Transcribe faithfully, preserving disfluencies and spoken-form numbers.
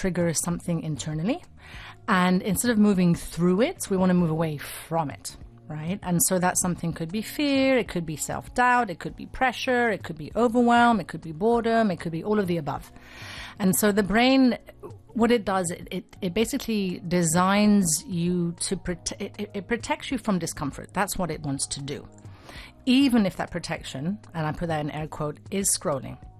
trigger something internally. And instead of moving through it, we want to move away from it, right? And so that something could be fear, it could be self-doubt, it could be pressure, it could be overwhelm, it could be boredom, it could be all of the above. And so the brain, what it does, it, it, it basically designs you to, prote- it, it protects you from discomfort. That's what it wants to do. Even if that protection, and I put that in air quote, is scrolling.